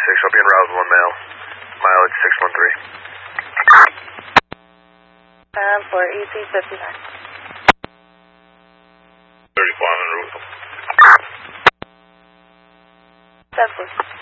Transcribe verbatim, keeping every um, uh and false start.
six, I'll be in route one male. Mileage six one three. Um, for E C fifty-nine. thirty-five en route. That's it.